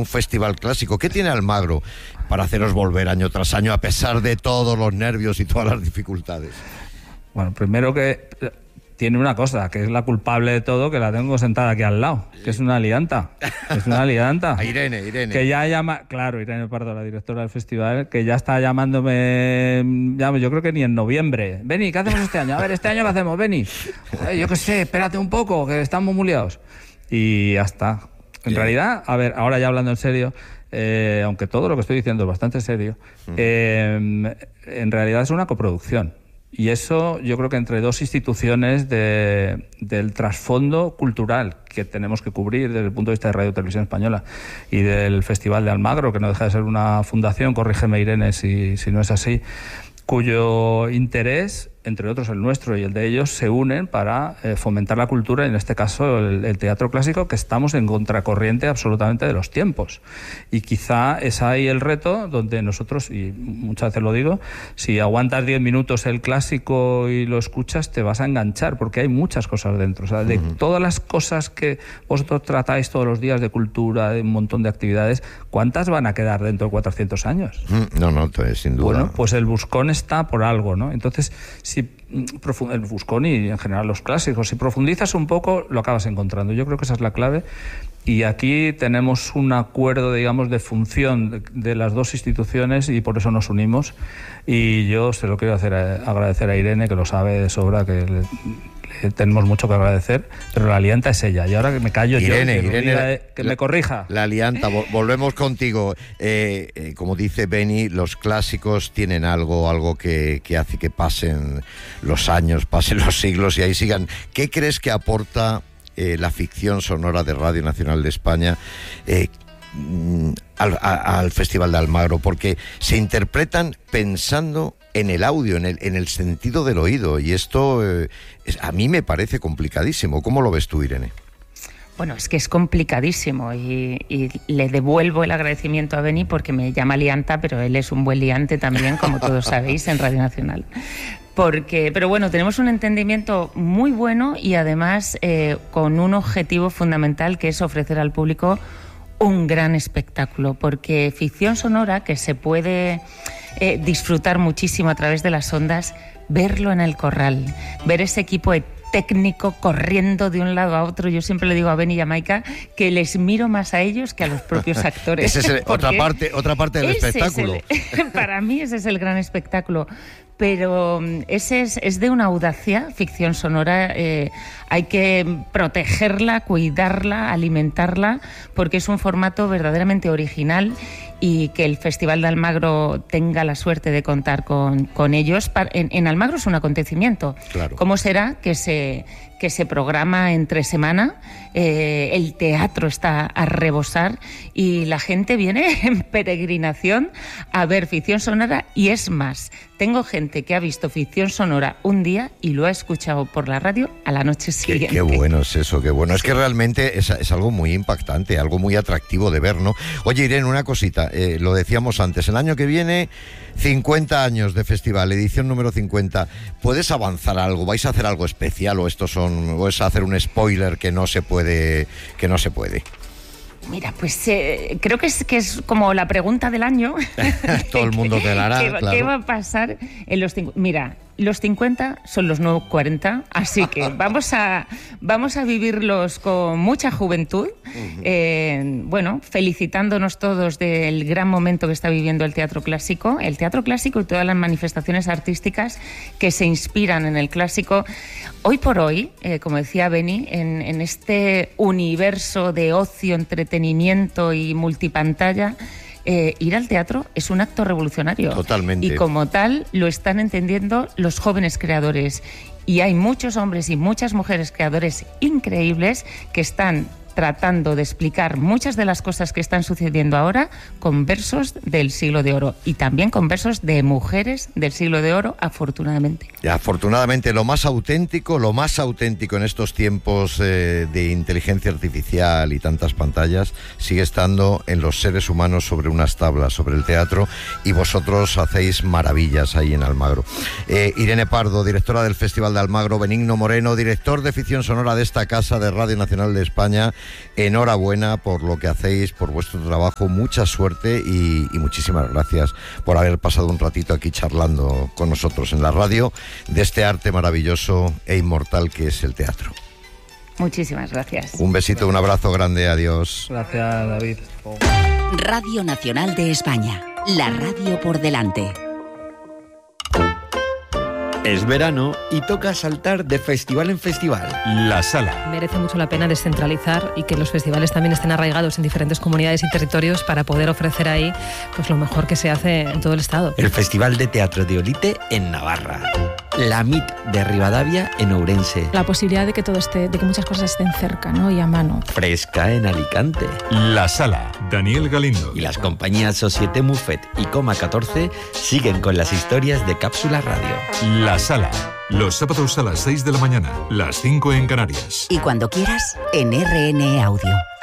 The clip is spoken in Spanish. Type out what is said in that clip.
un festival clásico. ¿Qué tiene Almagro para haceros volver año tras año a pesar de todos los nervios y todas las dificultades? Bueno, primero que tiene una cosa, que es la culpable de todo, que la tengo sentada aquí al lado, que es una alianta. Es una alianta. Irene. Que ya llama, claro, Irene Pardo, la directora del festival, que ya está llamándome, yo creo que ni en noviembre. Beni, ¿qué hacemos este año? A ver, ¿este año qué hacemos, Beni? Yo qué sé, espérate un poco, que estamos muy liados. Y ya está. En realidad, a ver, ahora ya hablando en serio, aunque todo lo que estoy diciendo es bastante serio, en realidad es una coproducción. Y eso yo creo que entre dos instituciones del trasfondo cultural que tenemos que cubrir desde el punto de vista de Radio Televisión Española y del Festival de Almagro, que no deja de ser una fundación, corrígeme Irene si no es así, cuyo interés, entre otros el nuestro y el de ellos, se unen para fomentar la cultura, y en este caso el teatro clásico, que estamos en contracorriente absolutamente de los tiempos. Y quizá es ahí el reto donde nosotros, y muchas veces lo digo, si aguantas 10 minutos el clásico y lo escuchas, te vas a enganchar, porque hay muchas cosas dentro. O sea, de todas las cosas que vosotros tratáis todos los días de cultura, de un montón de actividades, ¿cuántas van a quedar dentro de 400 años? No, sin duda. Bueno, pues el Buscón está por algo, ¿no? Entonces, si el Buscón y en general los clásicos, si profundizas un poco, lo acabas encontrando. Yo creo que esa es la clave. Y aquí tenemos un acuerdo, digamos, de función de las dos instituciones, y por eso nos unimos. Y yo se lo quiero agradecer a Irene, que lo sabe de sobra, que le tenemos mucho que agradecer, pero la alianta es ella. Y ahora que me callo Irene, que me corrija. La alianta, volvemos contigo. Como dice Beni, los clásicos tienen algo que hace que pasen los años, pasen los siglos y ahí sigan. ¿Qué crees que aporta la ficción sonora de Radio Nacional de España al Festival de Almagro? Porque se interpretan pensando en el audio, en el sentido del oído, y esto a mí me parece complicadísimo. ¿Cómo lo ves tú, Irene? Bueno, es que es complicadísimo y le devuelvo el agradecimiento a Beni porque me llama lianta, pero él es un buen liante también, como todos sabéis, en Radio Nacional. Pero bueno, tenemos un entendimiento muy bueno y además con un objetivo fundamental, que es ofrecer al público un gran espectáculo, porque ficción sonora que se puede disfrutar muchísimo a través de las ondas, verlo en el corral, ver ese equipo técnico corriendo de un lado a otro. Yo siempre le digo a Beni y a Maika que les miro más a ellos que a los propios actores. Esa es otra parte del espectáculo. Para mí ese es el gran espectáculo. Pero ese es de una audacia, ficción sonora. Hay que protegerla, cuidarla, alimentarla, porque es un formato verdaderamente original, y que el Festival de Almagro tenga la suerte de contar con ellos. En Almagro es un acontecimiento. Claro. ¿Cómo será que se programa entre semana? El teatro está a rebosar y la gente viene en peregrinación a ver ficción sonora, y es más, tengo gente que ha visto ficción sonora un día y lo ha escuchado por la radio a la noche siguiente. Qué bueno es eso, qué bueno. Es que realmente es algo muy impactante, algo muy atractivo de ver, ¿no? Oye, Irene, una cosita, lo decíamos antes, el año que viene 50 años de festival, edición número 50. ¿Puedes avanzar algo? ¿Vais a hacer algo especial o o es hacer un spoiler que no se puede? Mira, pues creo que es como la pregunta del año. Todo el mundo te la hará, claro. ¿Qué va a pasar en los 50? Mira, los 50 son los nuevos 40, así que vamos a vivirlos con mucha juventud. Bueno, felicitándonos todos del gran momento que está viviendo el teatro clásico y todas las manifestaciones artísticas que se inspiran en el clásico. Hoy por hoy, como decía Beni, en este universo de ocio, entretenimiento y multipantalla, ir al teatro es un acto revolucionario. Totalmente. Y como tal lo están entendiendo los jóvenes creadores. Y hay muchos hombres y muchas mujeres creadores increíbles que están tratando de explicar muchas de las cosas que están sucediendo ahora con versos del siglo de oro, y también con versos de mujeres del siglo de oro, afortunadamente. Y afortunadamente lo más auténtico en estos tiempos de inteligencia artificial y tantas pantallas sigue estando en los seres humanos sobre unas tablas, sobre el teatro, y vosotros hacéis maravillas ahí en Almagro. Irene Pardo, directora del Festival de Almagro, Benigno Moreno, director de ficción sonora de esta casa de Radio Nacional de España, enhorabuena por lo que hacéis, por vuestro trabajo, mucha suerte y muchísimas gracias por haber pasado un ratito aquí charlando con nosotros en la radio de este arte maravilloso e inmortal que es el teatro. Muchísimas gracias. Un besito, un abrazo grande, adiós. Gracias, David. Radio Nacional de España, la radio por delante. Es verano y toca saltar de festival en festival. La Sala. Merece mucho la pena descentralizar y que los festivales también estén arraigados en diferentes comunidades y territorios para poder ofrecer ahí pues lo mejor que se hace en todo el estado. El Festival de Teatro de Olite en Navarra. La MIT de Rivadavia en Ourense. La posibilidad de que todo esté, de que muchas cosas estén cerca, ¿no? Y a mano. Fresca en Alicante. La Sala. Daniel Galindo. Y las compañías Société Muffet y Coma 14 siguen con las historias de Cápsula Radio. La Sala. Los sábados a las 6 de la mañana, las 5 en Canarias. Y cuando quieras, en RN Audio.